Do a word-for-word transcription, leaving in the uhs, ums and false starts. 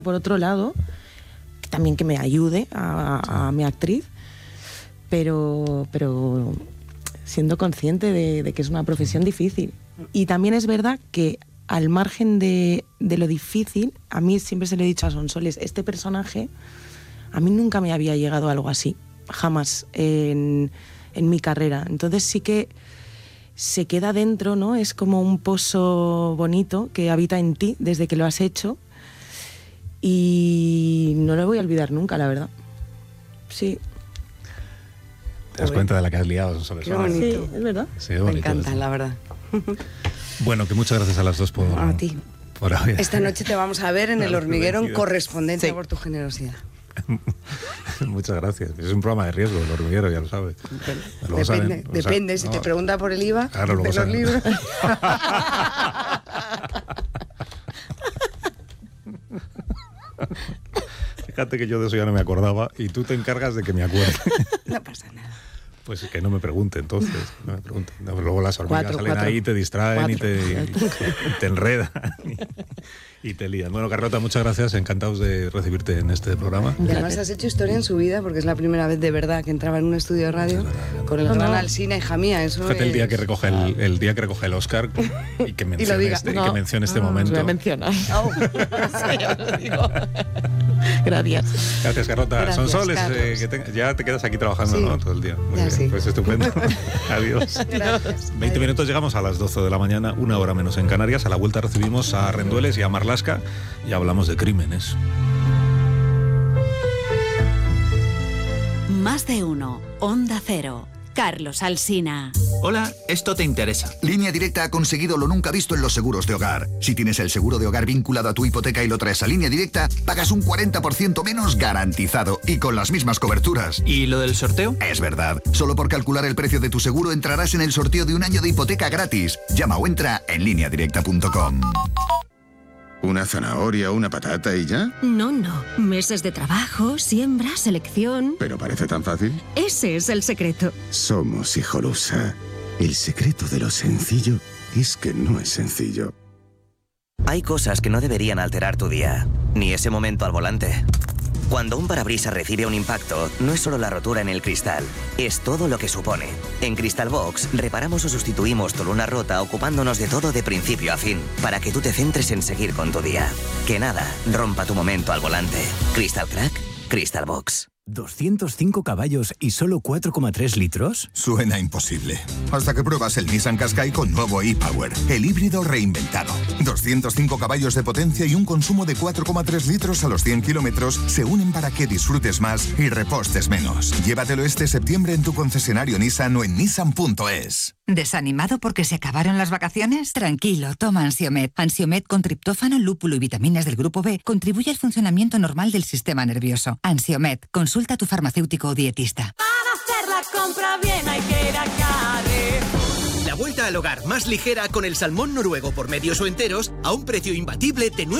Por otro lado, también que me ayude a, a mi actriz, pero, pero siendo consciente de, de que es una profesión difícil. Y también es verdad que al margen de, de lo difícil, a mí siempre se lo he dicho a Sonsoles, este personaje, a mí nunca me había llegado algo así, jamás en, en mi carrera. Entonces sí que se queda dentro, ¿no? Es como un pozo bonito que habita en ti desde que lo has hecho. Y no lo voy a olvidar nunca, la verdad. Sí. ¿Te das cuenta de la que has liado, Sonsoles? Qué bonito. Sí, es verdad. Sí, es bonito. Me encanta, eso. la verdad. Bueno, que muchas gracias a las dos por... A ti. Por haber... Esta noche te vamos a ver en El Hormiguero en Correspondencia, sí, por tu generosidad. Muchas gracias. Es un programa de riesgo, El Hormiguero, ya lo sabes. Luego depende, saben, depende. Si no, te pregunta por el I V A, claro, de los saben. libros. Fíjate que yo de eso ya no me acordaba y tú te encargas de que me acuerde. No pasa nada. Pues que no me pregunte, entonces. No me pregunte. No, luego las hormigas Cuatro, salen cuatro. ahí, te distraen Cuatro. y te, y, y te enredan y, y te lían. Bueno, Carlota, muchas gracias. Encantados de recibirte en este programa. Y además has hecho historia en su vida, porque es la primera vez de verdad que entraba en un estudio de radio con el gran Alsina, hija mía. Eso Fíjate es... el día que recoge el, el día que recoge el Oscar y que mencione, diga. este, No, y que mencione este no, momento. Os voy a mencionar. Oh. Sí, ya os lo digo. Gracias. Gracias, Carlota. Gracias, Sonsoles, Carlos. eh, que te- ya te quedas aquí trabajando, Sí. ¿no? Todo el día. Muy Ya bien, sí. pues estupendo. Adiós. Gracias. veinte minutos, llegamos a las doce de la mañana, una hora menos en Canarias. A la vuelta recibimos a Rendueles y a Marlaska y hablamos de crímenes. Más de uno. Onda Cero. Carlos Alsina. Hola, esto te interesa. Línea Directa ha conseguido lo nunca visto en los seguros de hogar. Si tienes el seguro de hogar vinculado a tu hipoteca y lo traes a Línea Directa, pagas un cuarenta por ciento menos garantizado y con las mismas coberturas. ¿Y lo del sorteo? Es verdad. Solo por calcular el precio de tu seguro entrarás en el sorteo de un año de hipoteca gratis. Llama o entra en línea directa punto com. ¿Una zanahoria, una patata y ya? No, no. Meses de trabajo, siembra, selección. ¿Pero parece tan fácil? Ese es el secreto. Somos Hijolusa. El secreto de lo sencillo es que no es sencillo. Hay cosas que no deberían alterar tu día, ni ese momento al volante. Cuando un parabrisas recibe un impacto, no es solo la rotura en el cristal, es todo lo que supone. En Crystal Box reparamos o sustituimos tu luna rota ocupándonos de todo de principio a fin, para que tú te centres en seguir con tu día. Que nada rompa tu momento al volante. Crystal Crack, Crystal Box. ¿doscientos cinco caballos y solo cuatro coma tres litros? Suena imposible. Hasta que pruebas el Nissan Qashqai con nuevo e-Power, el híbrido reinventado. doscientos cinco caballos de potencia y un consumo de cuatro coma tres litros a los cien kilómetros se unen para que disfrutes más y repostes menos. Llévatelo este septiembre en tu concesionario Nissan o en nissan punto es. ¿Desanimado porque se acabaron las vacaciones? Tranquilo, toma Ansiomed. Ansiomed con triptófano, lúpulo y vitaminas del grupo B contribuye al funcionamiento normal del sistema nervioso. Ansiomed, consulta a tu farmacéutico o dietista. Para hacer la compra bien hay que ir a Carrefour. La vuelta al hogar más ligera con el salmón noruego por medios o enteros a un precio imbatible de nueve